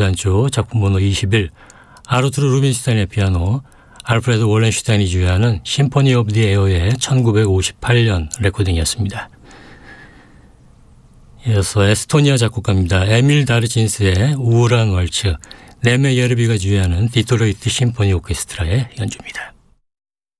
단조 작품 번호 21, 아르투르 루빈슈타인의 피아노, 알프레드 월렌슈타인이 주의하는 심포니 오브 디 에어의 1958년 레코딩이었습니다. 이어서 에스토니아 작곡가입니다. 에밀 다르진스의 우울한 왈츠, 네메 예르비가 주의하는 디트로이트 심포니 오케스트라의 연주입니다.